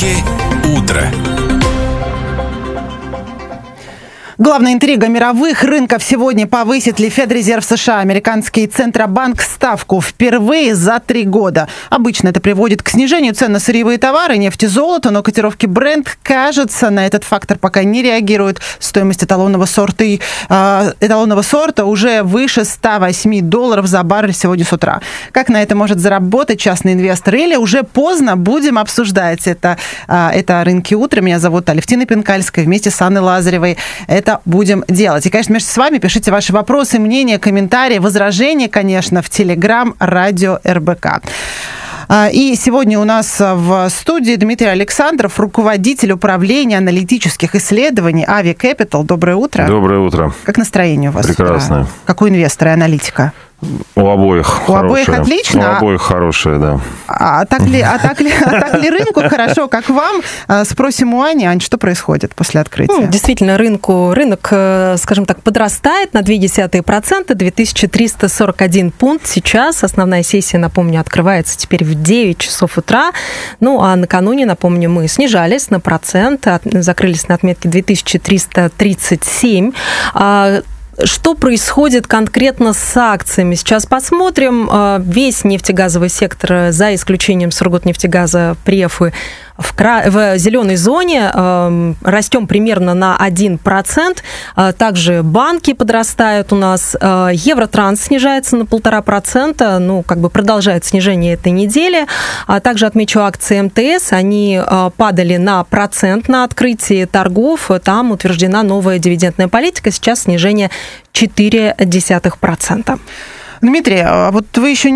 Рынки утра. Главная интрига мировых рынков сегодня: повысит ли Федрезерв США, американский Центробанк, ставку впервые за 3 года. Обычно это приводит к снижению цен на сырьевые товары, нефть и золото, но котировки Brent, кажется, на этот фактор пока не реагируют. Стоимость эталонного сорта уже выше $108 за баррель сегодня с утра. Как на это может заработать частный инвестор? Или уже поздно? Будем обсуждать это «Рынки утра». Меня зовут Алевтина Пинкальская, вместе с Анной Лазаревой это будем делать. И, конечно, вместе с вами пишите ваши вопросы, мнения, комментарии, возражения, конечно, в Телеграм Радио РБК. И сегодня у нас в студии Дмитрий Александров, руководитель управления аналитических исследований Avi Capital. Доброе утро. Доброе утро. Как настроение у вас? Прекрасное. Как у инвестора и аналитика? У обоих У хорошее. обоих отлично? У обоих хорошее, да. А так ли рынку хорошо, как вам? Спросим у Ани. Ань, что происходит после открытия? Действительно, рынок, скажем так, подрастает на 0,2%, 2341 пункт сейчас. Основная сессия, напомню, открывается теперь в 9 часов утра. Ну, а накануне, напомню, мы снижались на процент, закрылись на отметке 2337. Что происходит конкретно с акциями? Сейчас посмотрим. Весь нефтегазовый сектор, за исключением Сургутнефтегаза, Префы, в зеленой зоне, растем примерно на 1%. Также банки подрастают у нас. Евротранс снижается на 1,5%, продолжает снижение этой недели. Также отмечу акции МТС. Они падали на процент на открытии торгов. Там утверждена новая дивидендная политика. Сейчас снижение 0,4%. Дмитрий, вот вы еще